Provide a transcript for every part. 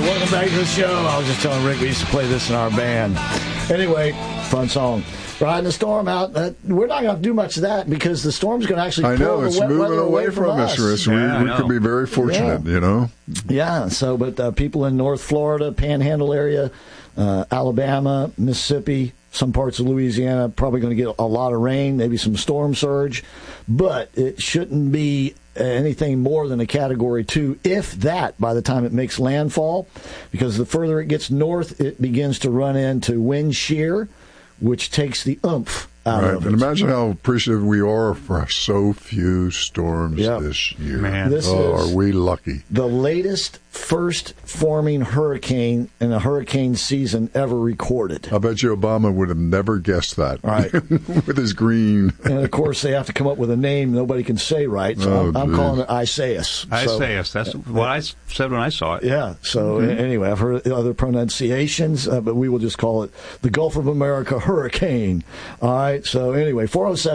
welcome back to the show. I was just telling Rick we used to play this in our band. Anyway, fun song. Riding the storm out. We're not going to do much of that because the storm's going to actually pull the wet weather away from us. We could be very fortunate, you know. Yeah, so, but people in North Florida, Panhandle area, Alabama, Mississippi, some parts of Louisiana, probably going to get a lot of rain, maybe some storm surge, but it shouldn't be anything more than a Category 2, if that, by the time it makes landfall, because the further it gets north, it begins to run into wind shear, which takes the oomph out of it. And imagine how appreciative we are for so few storms this year. Man. Are we lucky? The latest first-forming hurricane in a hurricane season ever recorded. I bet you Obama would have never guessed that. Right. With his green. And, of course, they have to come up with a name nobody can say right, so I'm calling it Isaias. Isaias. That's what I said when I saw it. Yeah, so anyway, I've heard other pronunciations, but we will just call it the Gulf of America Hurricane. All right, so anyway,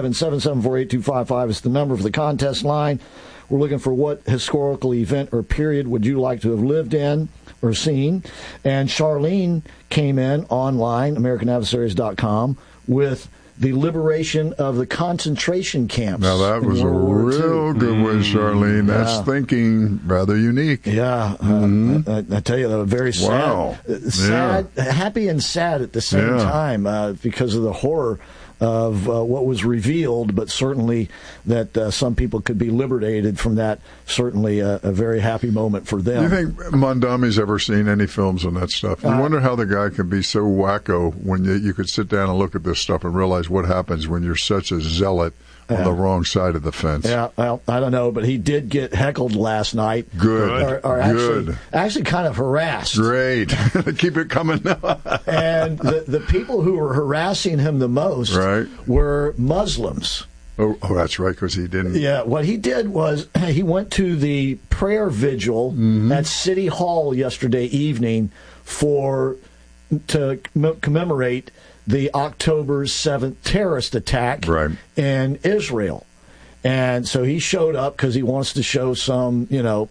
407-774-8255 is the number for the contest line. We're looking for what historical event or period would you like to have lived in or seen. And Charlene came in online, AmericanAdversaries.com, with the liberation of the concentration camps. Now, that was a real good one, Charlene. That's thinking rather unique. Yeah. I tell you, that was very sad. Wow. Happy and sad at the same time because of the horror of what was revealed, but certainly that some people could be liberated from that. Certainly a very happy moment for them. Do you think Mondami's ever seen any films on that stuff? You wonder how the guy could be so wacko when you could sit down and look at this stuff and realize what happens when you're such a zealot on the wrong side of the fence. Yeah, well, I don't know, but he did get heckled last night. Good. Or actually kind of harassed. Great. Keep it coming. And the people who were harassing him the most were Muslims. Oh, that's right, because he didn't. Yeah, what he did was he went to the prayer vigil at City Hall yesterday evening to commemorate the October 7th terrorist attack in Israel. And so he showed up because he wants to show some,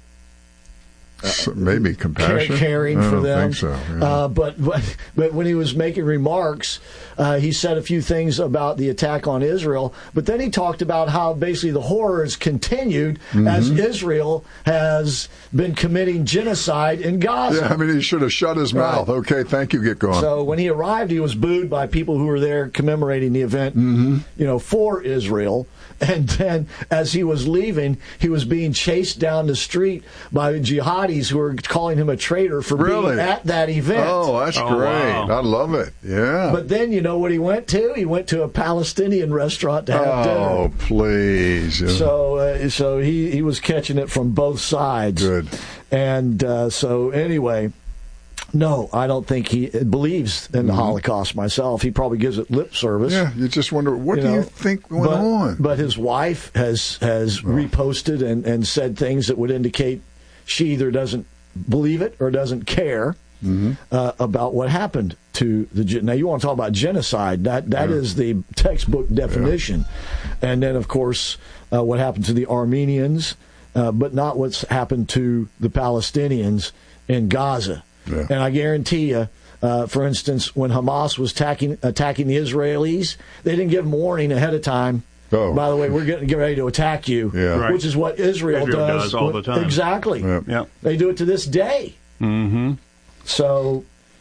maybe compassion, caring for them. I think so. Yeah. But when he was making remarks, he said a few things about the attack on Israel. But then he talked about how basically the horrors continued as Israel has been committing genocide in Gaza. Yeah, I mean, he should have shut his mouth. Okay, thank you. Get going. So when he arrived, he was booed by people who were there commemorating the event, for Israel. And then as he was leaving, he was being chased down the street by jihadis who were calling him a traitor for being at that event. Oh, that's great. Wow. I love it. Yeah. But then you know what he went to? He went to a Palestinian restaurant to have dinner. Oh, please. Yeah. So he was catching it from both sides. Good. And so anyway... No, I don't think he believes in the Holocaust myself. He probably gives it lip service. Yeah, you just wonder, what do you think went on? But his wife has reposted and said things that would indicate she either doesn't believe it or doesn't care about what happened to the... Now, you want to talk about genocide. That is the textbook definition. Yeah. And then, of course, what happened to the Armenians, but not what's happened to the Palestinians in Gaza. Yeah. And I guarantee you, for instance, when Hamas was attacking the Israelis, they didn't give them warning ahead of time. Oh. By the way, we're getting ready to attack you, which is what Israel does all the time. Exactly. Yeah. They do it to this day. Mm-hmm. So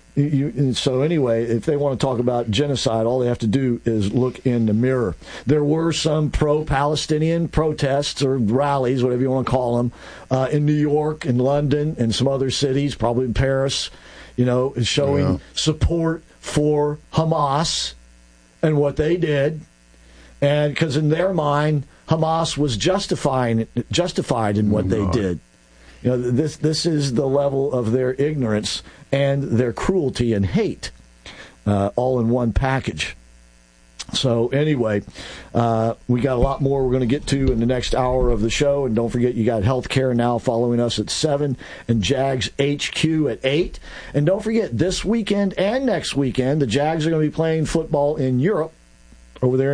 anyway, if they want to talk about genocide, all they have to do is look in the mirror. There were some pro-Palestinian protests or rallies, whatever you want to call them, in New York and London and some other cities, probably in Paris, showing support for Hamas and what they did. And because in their mind, Hamas was justified in what they did. This is the level of their ignorance and their cruelty and hate, all in one package. So anyway, we got a lot more we're going to get to in the next hour of the show. And don't forget, you got Healthcare Now following us at 7 and Jags HQ at 8. And don't forget, this weekend and next weekend, the Jags are going to be playing football in Europe over there